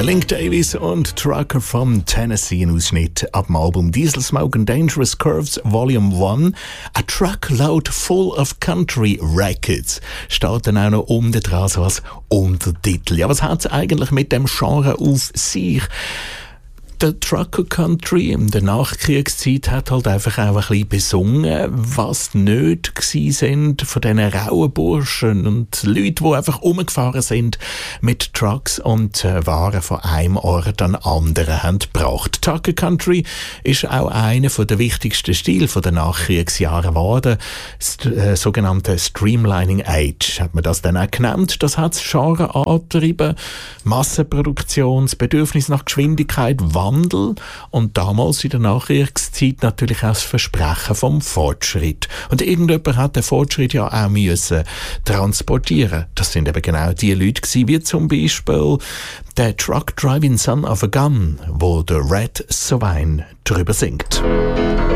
Der Link Davis und Trucker from Tennessee, ein Ausschnitt ab dem Album Diesel Smoke and Dangerous Curves Volume 1. A Truckload Full of Country Records steht dann auch noch unten dran, so als Untertitel. Ja, was hat es eigentlich mit dem Genre auf sich? Der Trucker Country in der Nachkriegszeit hat halt einfach auch ein bisschen besungen, was nicht gsi sind von diesen rauen Burschen und Leuten, die einfach rumgefahren sind mit Trucks und Waren von einem Ort an den anderen haben gebracht. Trucker Country ist auch einer der wichtigsten Stile der Nachkriegsjahre geworden. Das sogenannte Streamlining Age hat man das dann auch genannt. Das hat das Genre angetrieben. Massenproduktion, das Bedürfnis nach Geschwindigkeit, Wandel und damals in der Nachkriegszeit natürlich auch das Versprechen vom Fortschritt. Und irgendjemand hat den Fortschritt ja auch müssen transportieren. Das sind eben genau die Leute gewesen, wie zum Beispiel der Truck Driving Son of a Gun, wo der Red Sovine drüber singt.